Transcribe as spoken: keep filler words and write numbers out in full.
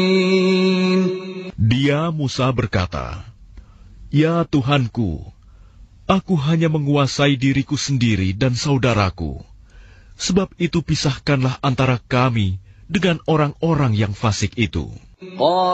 Dia Musa berkata, "Ya Tuhanku, aku hanya menguasai diriku sendiri dan saudaraku. Sebab itu pisahkanlah antara kami dengan orang-orang yang fasik itu."